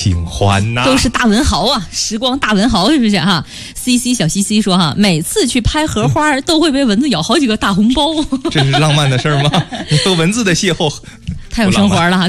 清欢呐， 都是大文豪啊，时光大文豪是不是哈？CC 小 CC 说哈，每次去拍荷花都会被蚊子咬好几个大红包， 这是浪漫的事儿吗？你和蚊子的邂逅太有生活了哈。